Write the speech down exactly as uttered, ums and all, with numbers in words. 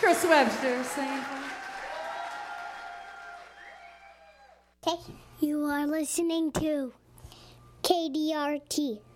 Chris Webster singing for Okay. You are listening to K D R T.